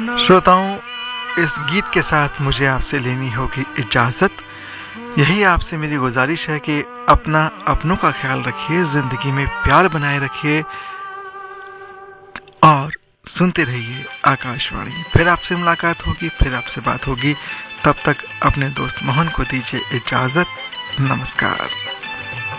श्रोताओं, इस गीत के साथ मुझे आपसे लेनी होगी इजाज़त। यही आपसे मेरी गुजारिश है कि अपनों का ख्याल रखिए, ज़िंदगी में प्यार बनाए रखिए और सुनते रहिए आकाशवाणी। फिर आपसे मुलाकात होगी, फिर आपसे बात होगी। तब तक अपने दोस्त मोहन को दीजिए इजाज़त। नमस्कार।